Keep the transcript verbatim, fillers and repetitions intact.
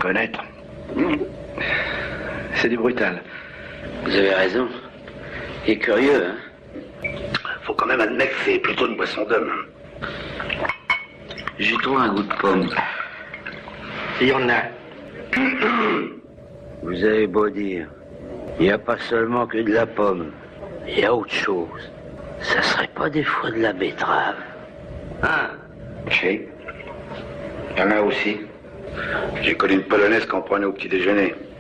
reconnaître. C'est du brutal. Vous avez raison. Il est curieux, hein. Faut quand même admettre que c'est plutôt une boisson d'homme. J'ai trouvé un goût de pomme. Il y en a. Vous avez beau dire, il n'y a pas seulement que de la pomme. Il y a autre chose. Ça serait pas des fois de la betterave? Ah, chez. Il y en a aussi. J'ai connu une polonaise qu'on prenait au petit déjeuner.